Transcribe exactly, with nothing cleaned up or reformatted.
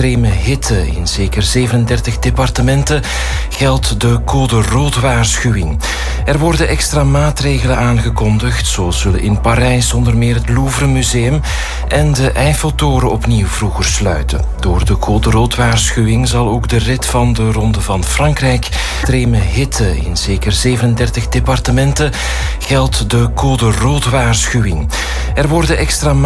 extreme hitte. In zeker zevenendertig departementen geldt de code rood waarschuwing. Er worden extra maatregelen aangekondigd. Zo zullen in Parijs onder meer het Louvre Museum en de Eiffeltoren opnieuw vroeger sluiten. Door de code rood waarschuwing zal ook de rit van de Ronde van Frankrijk extreme hitte. In zeker zevenendertig departementen geldt de code rood waarschuwing. Er worden extra